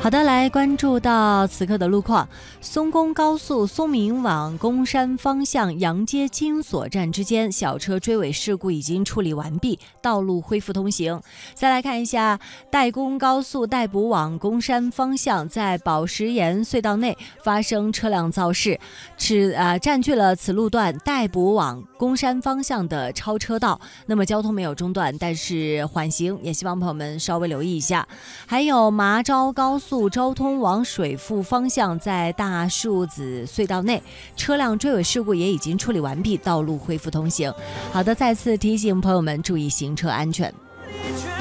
好的，来关注到此刻的路况。松工高速松明往公山方向杨街金锁站之间小车追尾事故已经处理完毕，道路恢复通行。再来看一下代工高速代补往公山方向，在宝石岩隧道内发生车辆肇事，占据了此路段代补往公山方向的超车道。那么交通没有中断，但是缓行，也希望朋友们稍微留意一下。还有麻昭高速昭通往水富方向，在大树子隧道内车辆追尾事故也已经处理完毕，道路恢复通行。好的，再次提醒朋友们注意行车安全。